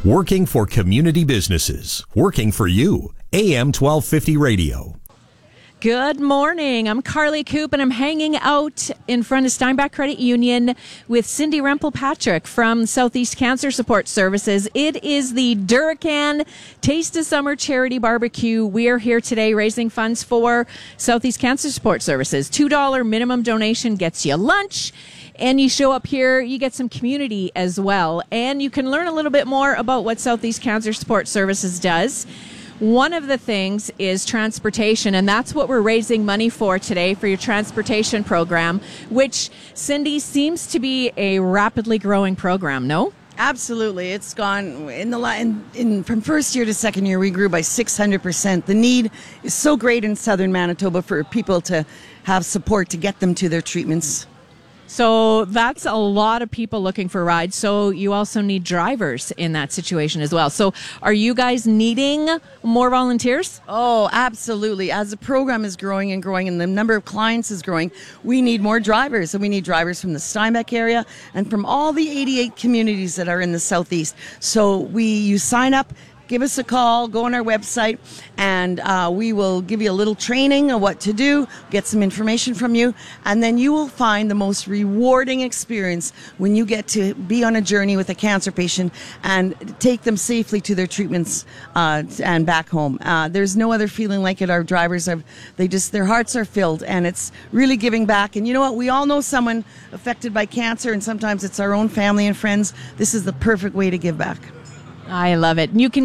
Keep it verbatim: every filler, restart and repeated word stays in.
Working for community businesses. Working for you. A M twelve fifty Radio. Good morning. I'm Carly Coop, and I'm hanging out in front of Steinbach Credit Union with Cindy Rempel-Patrick from Southeast Cancer Support Services. It is the Durrican Taste of Summer Charity Barbecue. We are here today raising funds for Southeast Cancer Support Services. two dollars minimum donation gets you lunch, and you show up here, you get some community as well. And you can learn a little bit more about what Southeast Cancer Support Services does. One of the things is transportation, and that's what we're raising money for today for your transportation program, which, Cindy, seems to be a rapidly growing program, no? Absolutely. It's gone in the in, in from first year to second year, we grew by six hundred percent. The need is so great in southern Manitoba for people to have support to get them to their treatments. So that's a lot of people looking for rides. So you also need drivers in that situation as well. So are you guys needing more volunteers? Oh, absolutely. As the program is growing and growing and the number of clients is growing, we need more drivers. And we need drivers from the Steinbach area and from all the eighty-eight communities that are in the southeast. So we you sign up. Give us a call, go on our website, and uh, we will give you a little training of what to do, get some information from you, and then you will find the most rewarding experience when you get to be on a journey with a cancer patient and take them safely to their treatments uh, and back home. Uh, there's no other feeling like it. Our drivers, are, they just their hearts are filled, and it's really giving back. And you know what? We all know someone affected by cancer, and sometimes it's our own family and friends. This is the perfect way to give back. I love it. You can